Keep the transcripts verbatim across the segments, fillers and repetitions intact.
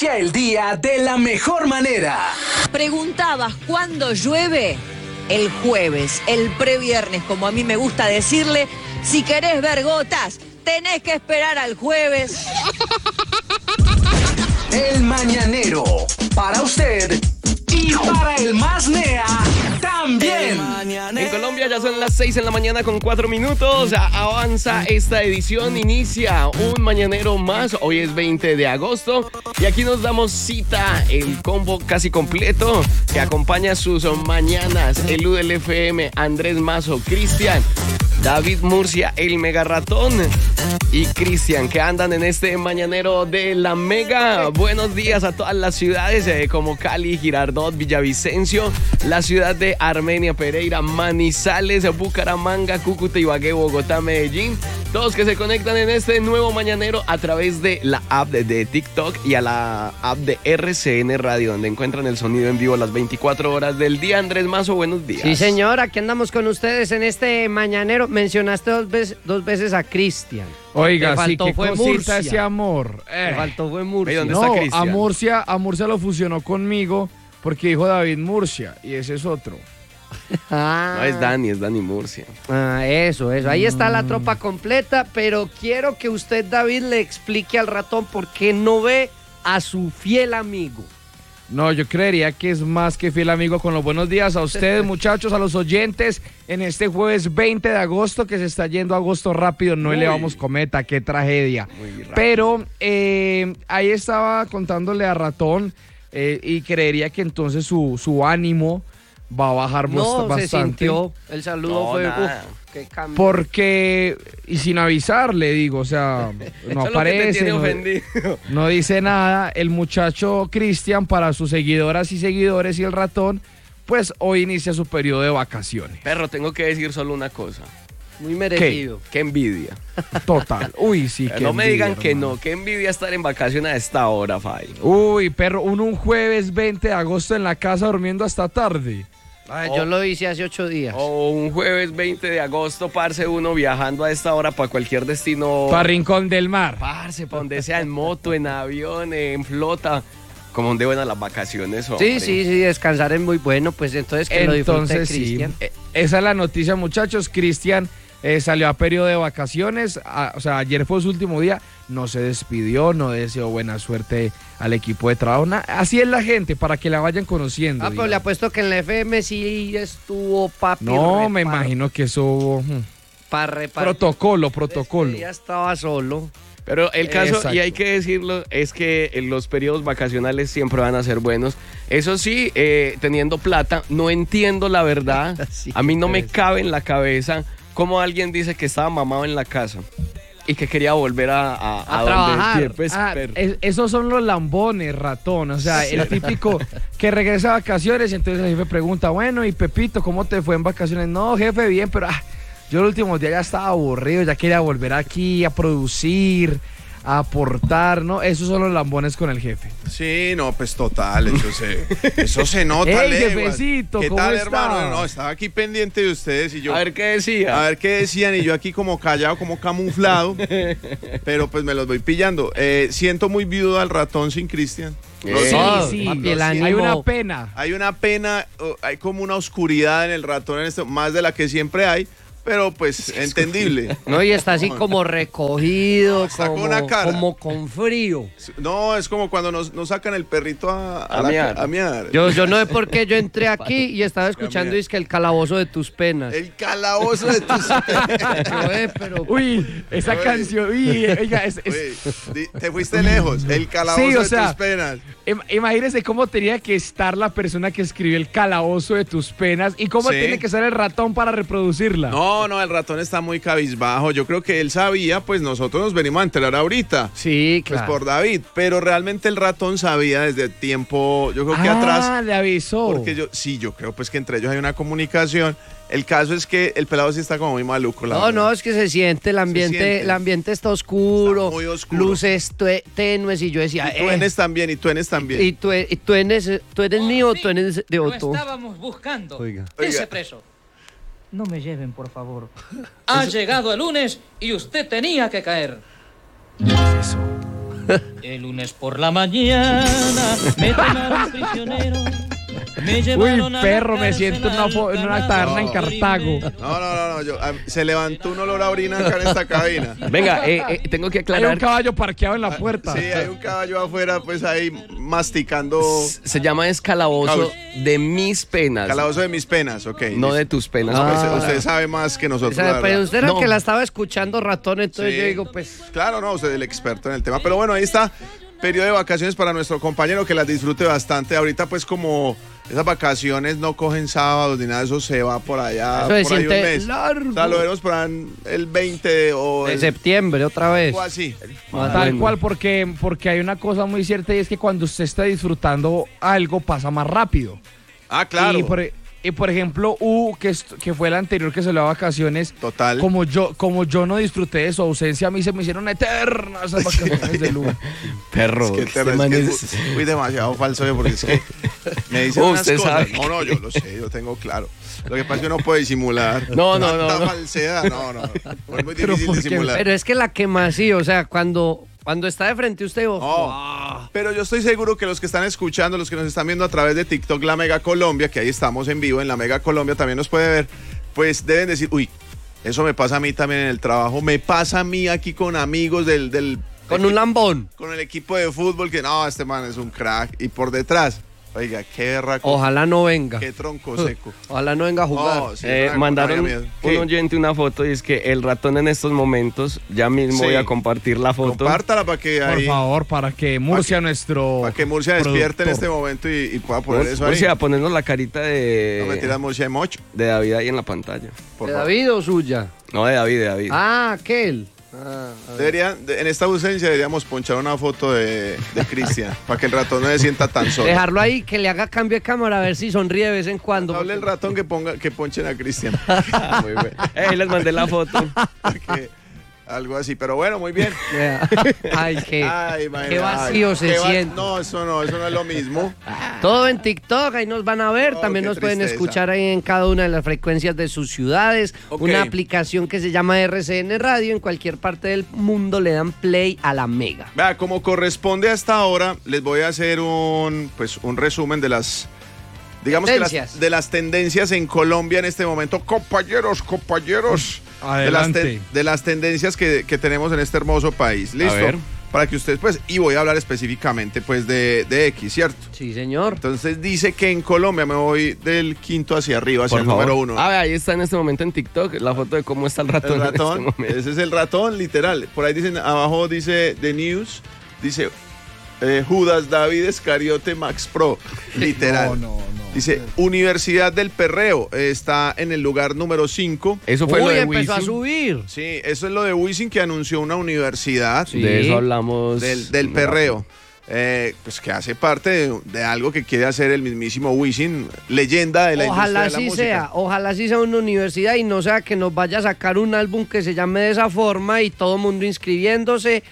Inicia el día de la mejor manera. Preguntabas cuándo llueve. El jueves, el previernes, como a mí me gusta decirle. Si querés ver gotas, tenés que esperar al jueves. El mañanero, para usted y para el más nea también. En Colombia ya son las seis en la mañana con cuatro minutos. Avanza esta edición, inicia un mañanero más. Hoy es veinte de agosto y aquí nos damos cita, el combo casi completo que acompaña sus mañanas. El U del F M, Andrés Mazo, Cristian, David Murcia, el Mega Ratón y Cristian, que andan en este mañanero de la Mega. Buenos días a todas las ciudades eh, como Cali, Girardot, Villavicencio, la ciudad de Armenia, Pereira, Manizales, Bucaramanga, Cúcuta, Ibagué, Bogotá, Medellín. Todos que se conectan en este nuevo mañanero a través de la app de, de TikTok y a la app de R C N Radio, donde encuentran el sonido en vivo las veinticuatro horas del día. Andrés Mazo, buenos días. Sí, señor, aquí andamos con ustedes en este mañanero. Mencionaste dos veces, dos veces a Cristian. Oiga, sí, qué fue cosita Murcia. ese amor. Eh. Me faltó fue Murcia. ¿Dónde No, está Cristian? a Murcia, a Murcia lo fusionó conmigo porque dijo David Murcia y ese es otro. Ah, No es Dani, es Dani Murcia. ah, eso, eso. Ahí está la tropa completa, pero quiero que usted, David, le explique al ratón por qué no ve a su fiel amigo. No, yo creería que es más que fiel amigo. Con los buenos días a ustedes, muchachos, a los oyentes, en este jueves veinte de agosto, que se está yendo agosto rápido, no Uy. elevamos cometa, qué tragedia. Muy rápido. Pero eh, ahí estaba contándole a Ratón eh, y creería que entonces su, su ánimo va a bajar No, bast- se bastante. sintió. El saludo No, fue... nada. Uf, qué cambio. Porque, y sin avisarle, digo, o sea, no Eso es lo que te aparece, tiene no, ofendido. no dice nada. El muchacho Cristian, para sus seguidoras y seguidores y el ratón, pues hoy inicia su periodo de vacaciones. Perro, tengo que decir solo una cosa. Muy merecido. Qué envidia. Total. Uy, sí, Pero qué no me envidia, digan que hermano. no. Qué envidia estar en vacaciones a esta hora, Fai. Uy, perro, uno un jueves veinte de agosto en la casa durmiendo hasta tarde. Ay, Oh. yo lo hice hace ocho días. O un jueves veinte de agosto, parce, uno viajando a esta hora para cualquier destino. Para Rincón del Mar. Parce, para donde sea, en moto, en avión, en flota. Como donde van a las vacaciones, hombre. Sí, sí, sí, descansar es muy bueno, pues entonces que lo disfrute Entonces, sí. Cristian. Eh, Esa es la noticia, muchachos. Cristian eh, salió a periodo de vacaciones. a- o sea, ayer fue su último día. No se despidió, no deseó buena suerte al equipo de trabajo. Na- así es la gente, para que la vayan conociendo. Ah, pues digamos. le apuesto que en la F M sí estuvo papi. No, repar- me imagino que eso... hmm, Para repartir. protocolo, protocolo. Ya estaba solo. Pero el caso, Exacto. y hay que decirlo, es que en los periodos vacacionales siempre van a ser buenos. Eso sí, eh, teniendo plata, no entiendo la verdad. Sí, A mí no me pues. cabe en la cabeza cómo alguien dice que estaba mamado en la casa y que quería volver a, a, A donde- trabajar. pues, Ah, pero- es- esos son los lambones, ratón. O sea, el típico que regresa a vacaciones y entonces el jefe pregunta, bueno, y Pepito, ¿cómo te fue en vacaciones? No, jefe, bien, pero ah, yo el último día ya estaba aburrido, ya quería volver aquí a producir, a aportar, ¿no? Esos son los lambones con el jefe. Sí, no, pues total, eso se, eso se nota. ¡Ey, leguas. jefecito! ¿Qué ¿Cómo tal, está? hermano? No, estaba aquí pendiente de ustedes y yo. a ver qué decía. a ver qué decían y yo aquí como callado, como camuflado, pero pues me los voy pillando. Eh, siento muy viudo al ratón sin Cristian. Lo Eh, siento. sí, papi, sí, el hay ánimo- una pena. Hay una pena, oh, hay como una oscuridad en el ratón, en este, más de la que siempre hay, pero pues entendible. No, y está así como recogido, Está con como, una cara. como con frío. No, es como cuando nos, nos sacan el perrito a, a, A la- miar. a miar. Yo, yo no sé por qué yo entré aquí y estaba escuchando mira. es que el calabozo de tus penas. El calabozo de tus... Yo, eh, pero Uy, esa Uy. canción, uy, oiga, es- es- Uy, di- te fuiste lejos. El calabozo Sí, o de sea, tus penas. Im- Imagínese cómo tenía que estar la persona que escribió el calabozo de tus penas y cómo Sí. tiene que ser el ratón para reproducirla. No, no, el ratón está muy cabizbajo. Yo creo que él sabía, pues nosotros nos venimos a enterar ahorita. sí, Pues claro. por David, pero realmente el ratón sabía desde tiempo, yo creo que ah, atrás, le avisó. porque yo, sí, yo creo pues que entre ellos hay una comunicación. El caso es que el pelado sí está como muy maluco. la No, verdad. no, es que se siente, el ambiente, siente. el ambiente está oscuro, Está muy oscuro. luces tue- tenues y yo decía, Y tú eh, eres también, y tú eres también. y tú, y tú eres, tú eres mío o tú eres de Lo otro. estábamos buscando. Oiga. Ese Oiga. preso. No me lleven, por favor. Ha llegado el lunes y usted tenía que caer. El lunes por la mañana me tomaron prisionero. Me llevaron Uy, a perro, la me cárcel siento en una, fo- en una al taberna en Carnaval. Cartago. No, no, no, no. Yo, a- se levantó un olor a orina acá en esta cabina. Venga, eh, eh, tengo que Hay un aclarar. caballo parqueado en la puerta. Sí, hay un caballo afuera, pues ahí masticando. Se llama es calabozo Calabozo. de mis penas. Calabozo de mis penas, ok. No de tus penas. No, pues, Ah. usted sabe más que nosotros. O sea, la pero verdad. usted era el No. que la estaba escuchando, ratón, entonces Sí. yo digo, pues... Claro, no, usted es el experto en el tema. Pero bueno, ahí está. Periodo de vacaciones para nuestro compañero, que las disfrute bastante. Ahorita, pues, como esas vacaciones no cogen sábados ni nada de eso, se va por allá. Eso se por ahí un siente mes. largo. O sea, lo veremos para el veinte o De el- septiembre, otra vez. o así. Tal Bueno. cual, porque, porque hay una cosa muy cierta y es que cuando usted está disfrutando algo pasa más rápido. Ah, claro. Y por, y por ejemplo, U, que, est- que fue el anterior que salió a vacaciones, Total. como yo, como yo no disfruté de su ausencia, a mí se me hicieron eternas esas vacaciones de U. Perro. Es que, este te- es man que es- es muy demasiado falso, yo, porque es que me dicen Oh, unas usted cosas. sabe. No, no, yo lo sé, yo tengo claro. Lo que pasa es que uno puede disimular. No, no, no, Tanta no. falsedad, no, no. Es muy Pero difícil ¿por qué? disimular. Pero es que la quema sí, o sea, cuando, cuando está de frente usted... vos- No, pero yo estoy seguro que los que están escuchando, los que nos están viendo a través de TikTok, La Mega Colombia, que ahí estamos en vivo en La Mega Colombia, también nos puede ver, pues deben decir, uy, eso me pasa a mí también en el trabajo, me pasa a mí aquí con amigos del, del Con un lambón. con el equipo de fútbol, que no, este man es un crack, y por detrás, oiga, qué berraco, Ojalá no venga. qué tronco seco. Ojalá no venga a jugar. No, sí, Eh, una- mandaron una mierda. un ¿Qué? oyente una foto y es que el ratón en estos momentos, ya mismo Sí. voy a compartir la foto. Compártala para que Por ahí, favor, para que Murcia, nuestro. para que Murcia despierte en productor. este momento y, y pueda poner eso ahí. O sea, ponernos la carita de, No mentiras, Murcia de mocho, de David ahí en la pantalla. por ¿De favor. David o suya? No, de David, de David. Ah, aquel. Ah, a ver. Deberían, de- en esta ausencia deberíamos ponchar una foto de, de Cristian para que el ratón no se sienta tan solo. Dejarlo ahí, que le haga cambio de cámara, a ver si sonríe de vez en cuando. Hable el ratón que ponga, que ponchen a Cristian. Ah, muy bueno. Eh, ahí les mandé la foto. Que- algo así, pero bueno, muy bien. Vea. Ay, qué, Ay, imagínate. qué vacío Ay, se qué va- siente. No, eso no, eso no es lo mismo. Todo en TikTok, ahí nos van a ver. Oh, También qué nos pueden tristeza. escuchar ahí en cada una de las frecuencias de sus ciudades. Ok. Una aplicación que se llama R C N Radio. En cualquier parte del mundo le dan play a la Mega. Vea, como corresponde a esta hora, les voy a hacer un, pues, un resumen de las, digamos que Tendencias. las, de las tendencias en Colombia en este momento. Compañeros, compañeros. De las, Adelante. ten- de las tendencias que, que tenemos en este hermoso país. ¿Listo? ver. Para que ustedes, pues, y voy a hablar específicamente, pues, de, de X, ¿cierto? Sí, señor. Entonces dice que en Colombia, me voy del quinto hacia arriba, hacia Por el favor. número uno. Ah, ve, ahí está en este momento en TikTok la foto de cómo está el ratón. El ratón, en este momento. ese es el ratón, literal. Por ahí dicen, abajo dice The News, dice eh, Judas David Escariote Max Pro, literal. No, no, no. Dice Universidad del Perreo, eh, está en el lugar número cinco. Eso fue Uy, lo de empezó a Wisin. subir. Sí, eso es lo de Wisin, que anunció una universidad Sí. De eso hablamos. del, del perreo. Eh, pues que hace parte de, de algo que quiere hacer el mismísimo Wisin, leyenda de la Ojalá industria de la sí música. sea, ojalá sí sea una universidad y no sea que nos vaya a sacar un álbum que se llame de esa forma y todo el mundo inscribiéndose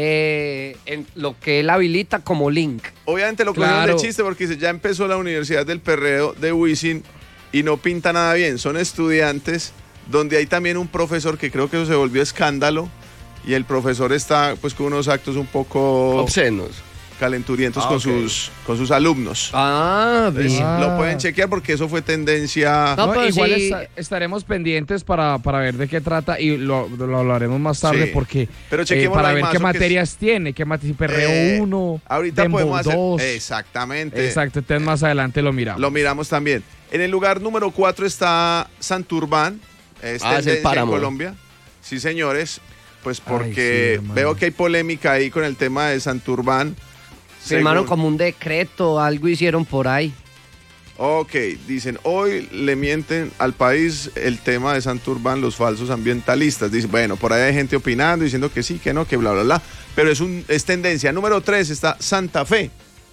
eh, en lo que él habilita como link. Obviamente lo cogieron Claro. de chiste porque dice, ya empezó la Universidad del Perreo de Wisin y no pinta nada bien. Son estudiantes donde hay también un profesor que creo que eso se volvió escándalo y el profesor está pues con unos actos un poco Obscenos. calenturientos Ah, con, ok. sus, con sus alumnos. Ah, Entonces, bien. Ah. lo pueden chequear porque eso fue tendencia. No, No, pero igual sí- esta- estaremos pendientes para, para ver de qué trata y lo, lo hablaremos más tarde Sí. porque Pero eh, chequemos para la ver imagen, qué que es- materias tiene, qué materias, Eh, Perreo uno, Ahorita Dembow podemos hacer. dos. Exactamente. Exacto, entonces más adelante lo miramos. Lo miramos también. En el lugar número cuatro está Santurbán. Es Ah, es el tendencia en páramo. Colombia. Sí, señores. Pues Ay, porque sí, hermano. veo que hay polémica ahí con el tema de Santurbán. Firmaron Según- como un decreto, algo hicieron por ahí. Ok, dicen, hoy le mienten al país el tema de Santurbán los falsos ambientalistas. Dicen, bueno, por ahí hay gente opinando, diciendo que sí, que no, que bla, bla, bla. Pero es, un, es tendencia. Número tres está Santa Fe.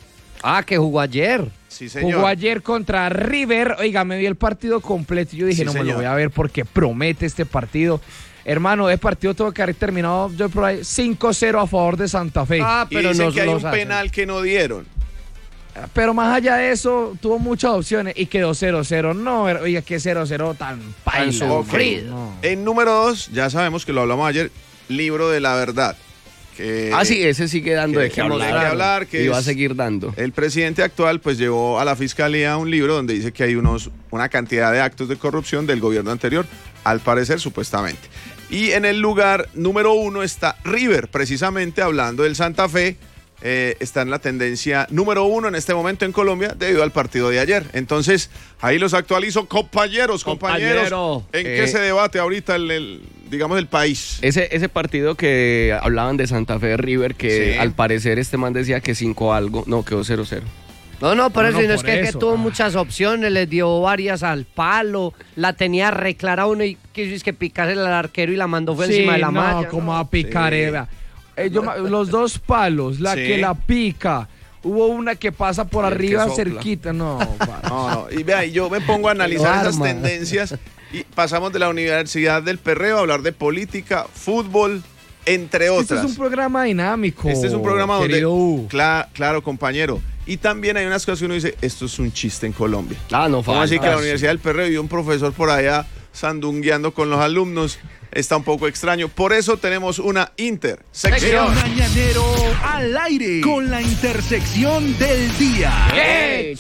Ah, que jugó ayer. Sí, señor. Jugó ayer contra River. Oiga, me vi el partido completo y yo dije, Sí, no me señor. lo voy a ver porque promete este partido. Hermano, el partido tuvo que haber terminado yo por ahí cinco cero a favor de Santa Fe. Ah, Y pero dicen nos que hay los un hacen. penal que no dieron. Pero más allá de eso, tuvo muchas opciones y quedó cero cero. No, oiga, qué cero cero tan paila. Ok. sufrido. No. En número dos, ya sabemos que lo hablamos ayer, Libro de la Verdad, Que, Ah, sí, ese sigue dando que de qué dejemos de hablar. qué hablar, que y va a es- seguir dando. El presidente actual pues llevó a la fiscalía un libro donde dice que hay unos, una cantidad de actos de corrupción del gobierno anterior, al parecer supuestamente. Y en el lugar número uno está River, precisamente hablando del Santa Fe. Eh, está en la tendencia número uno en este momento en Colombia debido al partido de ayer. Entonces, ahí los actualizo, compañeros, compañeros. Compañero, ¿En eh, qué se debate ahorita el, el, digamos, el país? Ese, ese partido que hablaban de Santa Fe River, que Sí. al parecer este man decía que cinco algo, no, quedó cero cero. No, no, por No, eso, no, y no es por que, que eso. tuvo Ah. muchas opciones, les dio varias al palo, la tenía reclara uno y quiso es que picase al arquero y la mandó fue Sí, encima de la no, malla. como a picar, Sí. eh, vea. Eh, yo ma- los dos palos, la Sí. que la pica, hubo una que pasa por Y el arriba que sopla. cerquita, no. pa- No, no, y vea, y yo me pongo a analizar Lo esas arma. tendencias y pasamos de la Universidad del Perreo a hablar de política, fútbol, entre Este otras. es un programa dinámico. Este es un programa donde, querido U. Cla- claro, compañero. Y también hay unas cosas que uno dice, esto es un chiste en Colombia. Ah, no, ¿Cómo así que la falta. Universidad del Perreo y un profesor por allá sandungueando con los alumnos? Está un poco extraño. Por eso tenemos una El intersección. mañanero al aire con la intersección del día. ¡Qué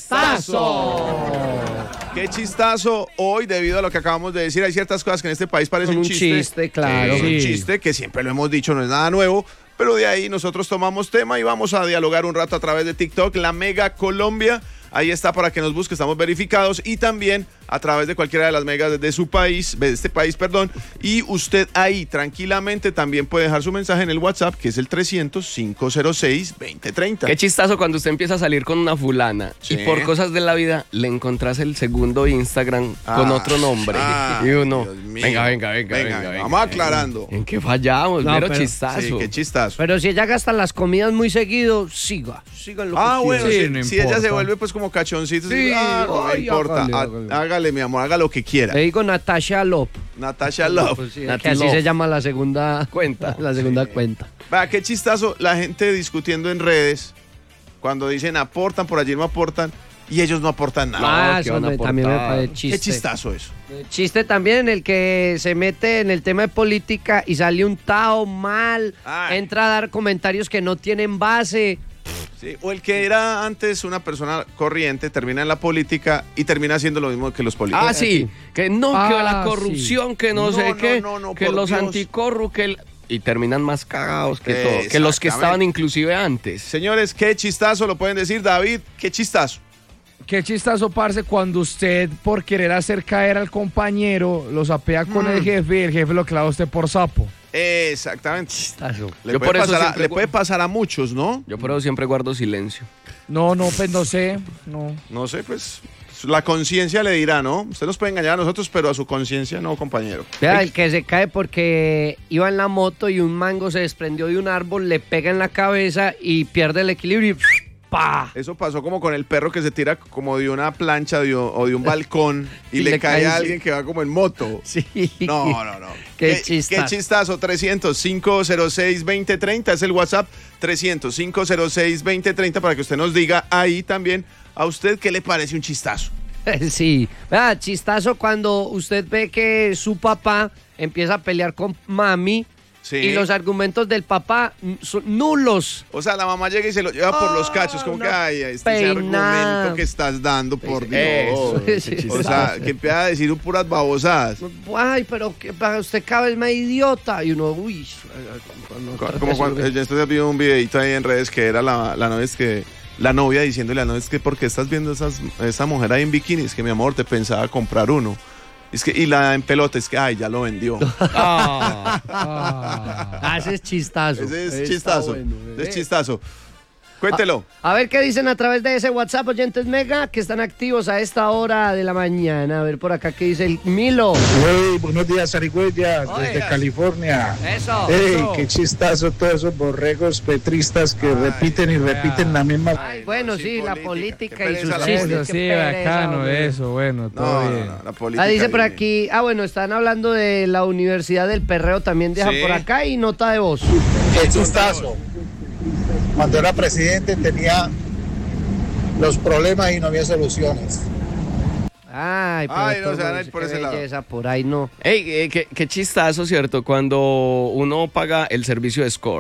Qué chistazo hoy, debido a lo que acabamos de decir. Hay ciertas cosas que en este país parecen Son un un chiste. chiste, claro. Es un Sí. chiste que siempre lo hemos dicho, no es nada nuevo. Pero de ahí nosotros tomamos tema y vamos a dialogar un rato a través de TikTok, La Mega Colombia. Ahí está para que nos busque, estamos verificados. Y también a través de cualquiera de las megas de su país, de este país, perdón. Y usted ahí tranquilamente también puede dejar su mensaje en el WhatsApp, que es el trescientos, cinco cero seis, veinte treinta. Qué chistazo cuando usted empieza a salir con una fulana Sí. y por cosas de la vida le encontrás el segundo Instagram con Ah, otro nombre. ah, y uno, Dios mío. venga, venga, venga, Venga, venga, venga. vamos aclarando. ¿En qué fallamos? No, Mero pero- chistazo. Sí, qué chistazo. Pero si ella gasta las comidas muy seguido, siga, siga en lo Ah, que bueno, quiera. Sí, si, no si ella se importa. vuelve pues como cachoncito, Sí, ah, no me ay, importa. hágale, Ha- hágale. hágale, mi amor, haga lo que quiera. Le digo Natasha Lop. Natasha Love. Pues sí, Nati que así Love. se llama la segunda Cuenta. La segunda cuenta. Vea, qué chistazo la gente discutiendo en redes cuando dicen aportan, por allí no aportan y ellos no aportan nada. Ah, ¿qué eso van a me- también me aportar? parece Qué chiste. chistazo eso. Chiste también el que se mete en el tema de política y sale un tao mal, Ay. entra a dar comentarios que no tienen base. Sí, o el que era antes una persona corriente, termina en la política y termina haciendo lo mismo que los políticos. Ah, sí, que no, que Ah, la corrupción, que no, No, sé no, qué, no, no, que por los Dios. anticorru, que el- y terminan más cagados que todo, que los que Exactamente. estaban inclusive antes. Señores, qué chistazo, lo pueden decir. David, qué chistazo. Qué chistazo, parce, cuando usted, por querer hacer caer al compañero, lo sapea con Mm. el jefe y el jefe lo clava a usted por sapo. Exactamente. Chistazo. Le, Yo puede por eso pasar a, siempre le gu- puede pasar a muchos, ¿no? Yo por eso siempre guardo silencio. No, no, pues no sé, no. No sé, pues la conciencia le dirá, ¿no? Usted nos puede engañar a nosotros, pero a su conciencia no, compañero. Vea, el que se cae porque iba en la moto y un mango se desprendió de un árbol, le pega en la cabeza y pierde el equilibrio y ¡pa! Eso pasó como con el perro que se tira como de una plancha de- o de un balcón y, Y le, le cae cae a sí. alguien que va como en moto. Sí. No, no, no. Qué chistazo. Qué chistazo. trescientos, cinco cero seis, veinte treinta es el WhatsApp. trescientos, cinco cero seis, veinte treinta para que usted nos diga ahí también a usted qué le parece un chistazo. Sí, vea, chistazo cuando usted ve que su papá empieza a pelear con mami Sí. y los argumentos del papá mm, son nulos. O sea, la mamá llega y se lo lleva por los Ah, cachos, como que, una ay, este ese peinada. argumento que estás dando, por Dios. Eso, qué O chistazo. sea, que empieza a decir puras babosadas. Ay, pero que para usted cada vez más idiota. Y uno, uy. Co- Como cuando yo estoy viendo un videito ahí en redes que era la, la novia es que la novia diciéndole a la novia es que ¿por qué estás viendo esas, esa mujer ahí en bikini? Es que mi amor te pensaba comprar uno. Es que, y la en pelota es que ay, ya lo vendió. Ah, Ah. Ah, ese es chistazo. Ese es Está chistazo. bueno, Ese es eh. chistazo. Cuéntelo. A ver qué dicen a través de ese WhatsApp, oyentes Mega, que están activos a esta hora de la mañana. A ver por acá qué dice el Milo. Hey, buenos días, Arigüeya, Oiga. desde California. Eso. Hey, eso. qué chistazo todos esos borregos petristas que repiten y repiten la misma. Ay, bueno, sí, sí, la política. política Qué y pereza sus la chistes. Eso qué sí, pereza, bacano, hombre. eso, bueno, todo No, no, bien. no, la política. Ah, dice por viene. aquí, ah, bueno, están hablando de la Universidad del Perreo, también dejan Sí. por acá y nota de voz. Qué chistazo. Cuando era presidente tenía los problemas y no había soluciones. Ay, pero Ay, no, doctor, se van a bueno, ir por qué ese lado. belleza, por ahí no. Ey, eh, qué, qué chistazo, ¿cierto? Cuando uno paga el servicio de Score,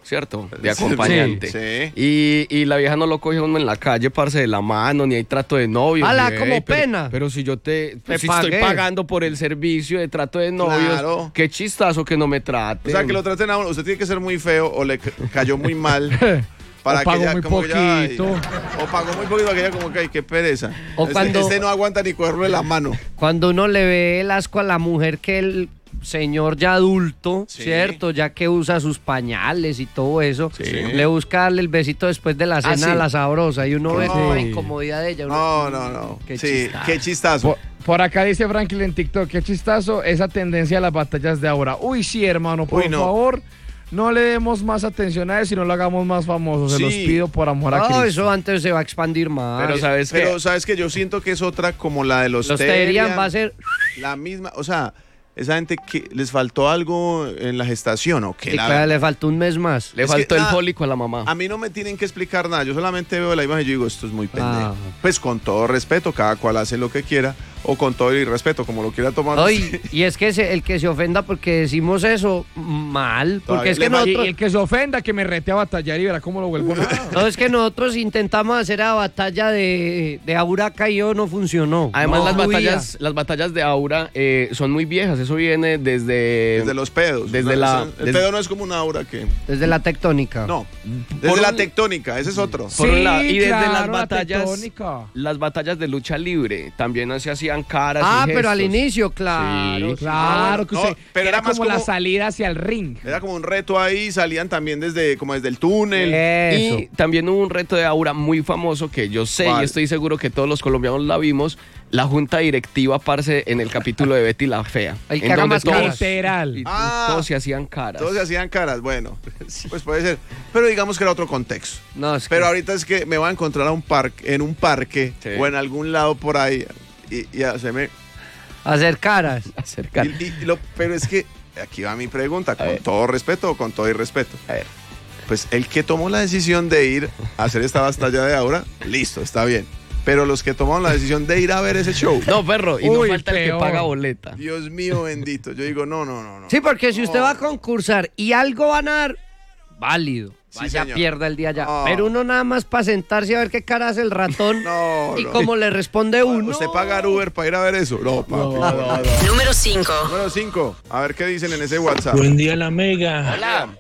¿cierto? De acompañante. Sí, sí. Y, y la vieja no lo coge uno en la calle, parce, de la mano, ni hay trato de novio. ¡Hala, ni, como "Ey, pero- pena! Pero si yo te, Te si estoy pagué. pagando por el servicio de trato de novios, Claro. qué chistazo que no me trate. O sea, que lo traten a uno. Usted tiene que ser muy feo o le ca- cayó muy mal. Para O pagó que ella muy como que ya, ay, poquito. o pagó muy poquito para que ella como que, ay, qué pereza. O este, cuando- este no aguanta ni cogerlo de la mano. Cuando uno le ve el asco a la mujer que el señor ya adulto, Sí. ¿cierto? Ya que usa sus pañales y todo eso, Sí. le busca darle el besito después de la cena sí. a la sabrosa y uno ve No. toda la incomodidad de ella. uno- No, no, no. Qué sí, chistazo. qué chistazo. Por, por acá dice Franklin en TikTok, qué chistazo esa tendencia a las batallas de ahora. Uy, sí, hermano, por Uy, no. favor, no le demos más atención a eso y no lo hagamos más famoso. Se Sí. los pido por amor a No, Cristo. eso antes se va a expandir más. Pero sabes Pero que sabes que yo siento que es otra como la de los Los Terian, Terian va a ser... la misma, o sea, esa gente que les faltó algo en la gestación o que Sí, la claro, le faltó un mes más. le es que faltó el nada- fólico a la mamá. A mí no me tienen que explicar nada, yo solamente veo la imagen y yo digo, esto es muy pendejo. Ah. Pues con todo respeto, cada cual hace lo que quiera, o con todo el irrespeto, como lo quiera tomar. Ay, y es que se- el que se ofenda porque decimos eso, mal. Porque Todavía es le que falta- Y nosotros... el que se ofenda, que me rete a batallar y verá cómo lo vuelvo. No, es que nosotros intentamos hacer la batalla de, de Auraca y yo, no funcionó. Además, No las fluía. batallas, las batallas de Aura eh, son muy viejas. Eso viene desde. Desde los pedos. Desde No, la- El desde- pedo no es como una aura que. Desde la tectónica. No. Desde Por la un- tectónica, ese es otro. Por un lado, Sí, y desde claro, las la batallas, tectónica. las batallas de lucha libre también se hacían caras. Ah, y pero al gestos. inicio, claro. Sí. Claro, que No, usted- pero que era era más como la como- salida hacia el ring. Era como un reto ahí, salían también desde, como desde el túnel. Eso. Y también hubo un reto de Aura muy famoso que yo sé ¿Cuál? y estoy seguro que todos los colombianos la vimos. La junta directiva, parce, en el capítulo de Betty la Fea. El que en haga donde más todos, caras. Literal. y Ah. todos se hacían caras. Todos se hacían caras, bueno, pues puede ser. Pero digamos que era otro contexto. No, es que- Pero ahorita es que me voy a encontrar a un parque, en un parque Sí. o en algún lado por ahí y, y hacerme. hacer caras. Acercar. y- y lo- pero es que aquí va mi pregunta, ¿con ver. todo respeto o con todo irrespeto? A ver. Pues el que tomó la decisión de ir a hacer esta batalla de Aura, listo, está bien. Pero los que tomaron la decisión de ir a ver ese show, No, perro, y Uy, no falta el que peor. paga boleta. Dios mío bendito. Yo digo, no, no, no, no. Sí, porque si usted va a concursar y algo va a ganar, válido. Sí, Vaya, señor. pierda el día ya. No. Pero uno nada más para sentarse a ver qué cara hace el ratón No, y no. cómo le responde uno. ¿Usted pagar Uber para ir a ver eso? No, papi. Número cinco. Número cinco. A ver qué dicen en ese WhatsApp. Buen día, la Mega. Hola.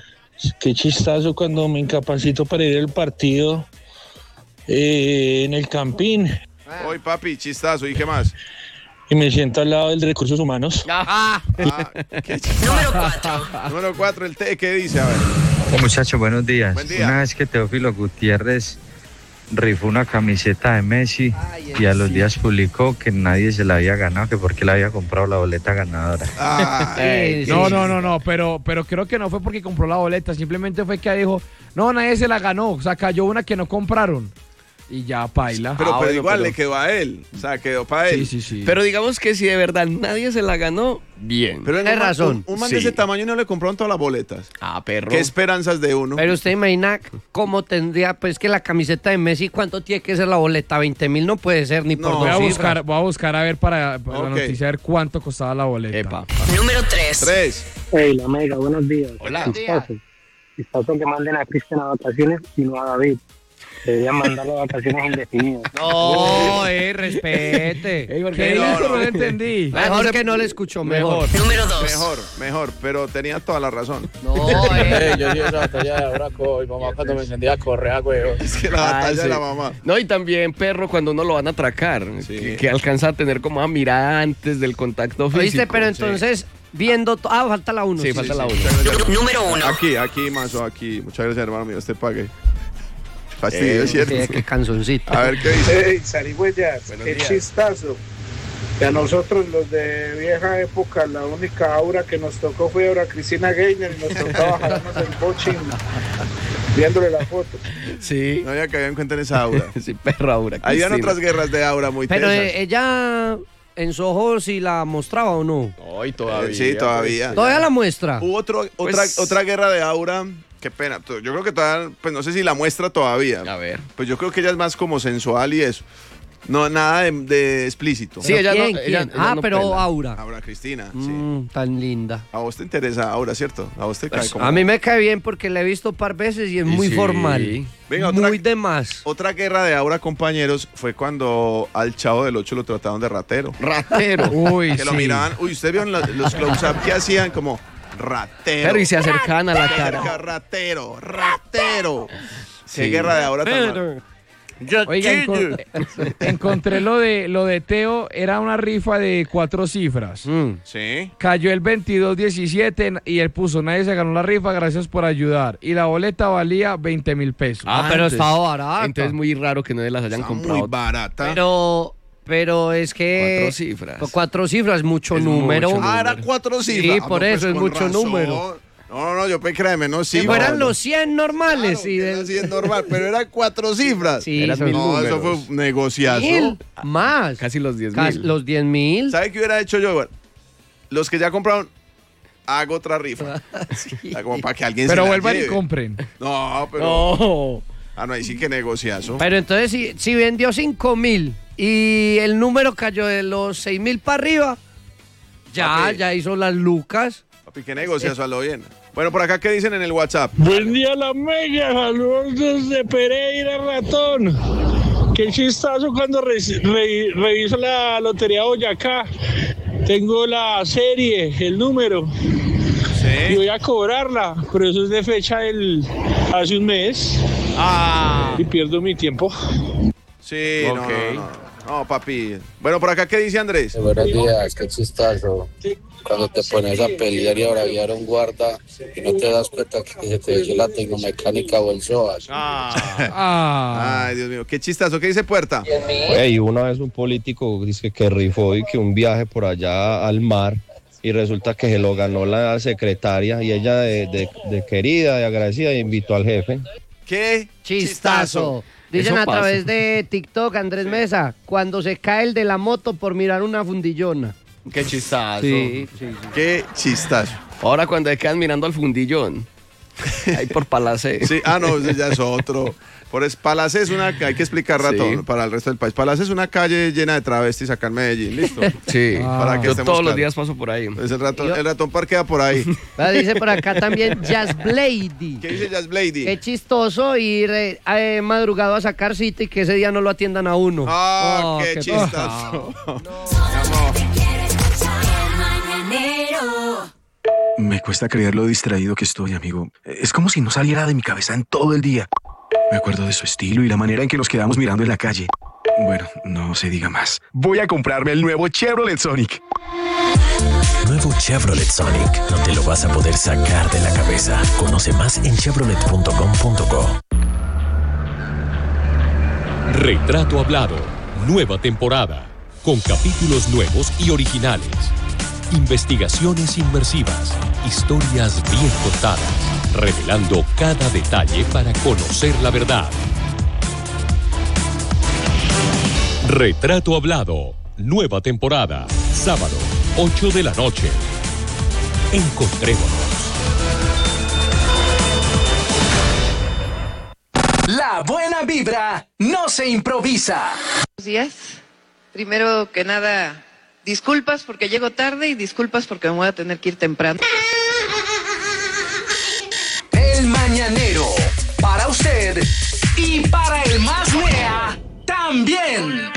Qué chistazo cuando me incapacito para ir al partido eh, en el Campín Hoy, papi, chistazo. ¿Y qué más? y me siento al lado del de Recursos Humanos. Ah, Ah, qué chistazo. Número cuatro. Número cuatro, el T. ¿Qué dice? A ver. Muchachos, buenos días. Buen día. Una vez que Teófilo Gutiérrez rifó una camiseta de Messi y a los días publicó que nadie se la había ganado, que porque le había comprado la boleta ganadora. Ah, Sí, sí. No, no, no, no, pero, pero creo que no fue porque compró la boleta, simplemente fue que dijo, no, nadie se la ganó, o sea, cayó una que no compraron. Y ya, paila. pero, Ah, pero bueno, igual pero- le quedó a él. O sea, quedó para él. Sí, sí, sí. Pero digamos que si de verdad nadie se la ganó, bien. Pero Tiene un man- razón. Un, un man Sí. de ese tamaño no le compraron todas las boletas. Ah, perro. ¿Qué esperanzas de uno? Pero usted imagina cómo tendría, pues que la camiseta de Messi, ¿cuánto tiene que ser la boleta? veinte mil no puede ser ni por No. dos voy a cifras. buscar, voy a buscar a ver para, para Ok. la noticia, a ver cuánto costaba la boleta. Epa. Número tres. Tres. Hey, la Mega, buenos días. Hola. Chistoso. Chistoso que manden a Cristian a vacaciones y no a David. Deberían mandarlo a vacaciones indefinidas. No, eh, respete. Ey, ¿por No, qué dijo? no. No lo entendí. Mejor que no le escuchó, mejor. Número dos. Mejor, mejor. Pero tenía toda la razón. No, eh. yo sí esa batalla de ahora con mi mamá cuando me encendía a correr a huevo. Es que la Ah, batalla sí. de la mamá. No, y también, perro, cuando uno lo van a atracar, Sí. que, que alcanza a tener como una mirada antes del contacto físico. ¿Oíste? Pero entonces, viendo... to- Ah, falta la uno. Sí, falta la uno. Muchas gracias, hermano. Número uno. Aquí, aquí, Mazo, aquí. Muchas gracias, hermano mío. Este pague. Fastidio, Eh, ¿cierto? Sí, qué canzoncito. A ver qué dice. Hey, zarigüeyas, Buenos qué días. chistazo. Que a nosotros, los de vieja época, la única aura que nos tocó fue ahora Cristina Gaynor y nos tocaba jalarnos el coaching viéndole la foto. Sí. No había caído en cuenta en esa aura. Sí, perro, Aura. Habían Cristina. otras guerras de aura muy Pero tesas. eh, ella en su ojo si la mostraba o no. Ay, todavía. Eh, sí, todavía. pues. Todavía la muestra. Hubo otro, otra, Pues- otra guerra de aura. Qué pena. Yo creo que todavía, pues no sé si la muestra todavía. A ver. Pues yo creo que ella es más como sensual y eso. No, nada de, de explícito. Sí, ella ¿Quién, no- quién? ella- ella ah, no pero pela. Aura. Aura Cristina, sí. Mm, tan linda. A vos te interesa Aura, ¿cierto? A vos te cae Pues, como... a mí me cae bien porque la he visto un par veces y es muy sí. formal. Venga, otra- muy de más. Otra guerra de Aura, compañeros, fue cuando al Chavo del Ocho lo trataron de ratero. Ratero. Uy, Que lo sí. miraban, uy, ustedes vieron la- los close-up que hacían como ratero. Pero y se acercaban a la Se cara. acerca, ratero, ratero. Sí. Qué guerra de Aura tan mal. Oiga, enco- encontré lo de, lo de Teo, era una rifa de cuatro cifras. Mm. Sí. Cayó el veintidós diecisiete y él puso, nadie se ganó la rifa, gracias por ayudar. Y la boleta valía veinte mil pesos. Ah, pero estaba barata. Entonces es muy raro que no las hayan Está comprado. muy barata. Pero, pero es que... Cuatro cifras. Pues Cuatro cifras, mucho Es número. mucho Ah, era número. cuatro cifras. Sí, Ah, por no, pues eso es con mucho razón. número. No, no, no, yo pensé que era de menos Si cifras. fueran los cien normales. Claro, y que de- era así es normal, pero eran cuatro cifras. Sí, Eran son- mil No, eso números. fue un negociazo. mil más. Casi los diez Casi mil. los diez mil. ¿Sabe qué hubiera hecho yo? Bueno, los que ya compraron, hago otra rifa. O sea, como para que alguien Pero se la vuelvan y lleve. compren. No, pero... No. Ah, no, ahí sí que negociazo. Pero entonces, si, si vendió cinco mil y el número cayó de los seis mil para arriba, ya, Papi. ya hizo las lucas. Papi, qué negociazo a lo bien. Bueno, por acá, ¿qué dicen en el WhatsApp? Buen día, la mega. Saludos desde Pereira, ratón. Qué chistazo cuando re- re- reviso la Lotería Boyacá. Tengo la serie, el número. Y voy a cobrarla, pero eso es de fecha del hace un mes. Ah. Y pierdo mi tiempo. Sí, no, Ok. no, no. No, papi. Bueno, por acá, ¿qué dice Andrés? Buenos días, qué chistazo. Cuando te pones a pelear y a braviar a un guarda y no te das cuenta que se te echó la tecnomecánica o el SOAS. Ah. Ay, Dios mío, qué chistazo. ¿Qué dice Puerta? Y una vez un político dice que rifó y que un viaje por allá al mar y resulta que se lo ganó la secretaria y ella de, de- de querida, de agradecida, invitó al jefe. ¿Qué? Chistazo. Dicen Eso a pasa. través de TikTok, Andrés Mesa, cuando se cae el de la moto por mirar una fundillona. Qué chistazo. Sí, sí, sí. Qué chistazo. Ahora cuando se quedan mirando al fundillón. Ahí por Palacé. Sí, ah, no, ese ya es otro. Por es, Palacé es una, hay que explicar rato Sí. para el resto del país. Palacé es una calle llena de travestis acá en Medellín, ¿listo? Sí. Para que Yo estemos todos los claros. días paso por ahí. Es el ratón, el ratón parquea por ahí. Ah, dice por acá también Jazz Blady. ¿Qué dice Jazz Blady? Qué chistoso ir eh, eh, madrugado a sacar cita y que ese día no lo atiendan a uno. Ah, Oh, qué, qué chistazo. Me cuesta creer lo distraído que estoy, amigo. Es como si no saliera de mi cabeza en todo el día. Me acuerdo de su estilo y la manera en que nos quedamos mirando en la calle. Bueno, no se diga más. Voy a comprarme el nuevo Chevrolet Sonic. Nuevo Chevrolet Sonic. No te lo vas a poder sacar de la cabeza. Conoce más en chevrolet punto com punto co. Retrato Hablado, nueva temporada, con capítulos nuevos y originales. Investigaciones inmersivas, historias bien contadas, revelando cada detalle para conocer la verdad. Retrato Hablado, nueva temporada, sábado, ocho de la noche. Encontrémonos. La buena vibra no se improvisa. Buenos días. Primero que nada, disculpas porque llego tarde y disculpas porque me voy a tener que ir temprano. El mañanero, para usted y para el más nea también.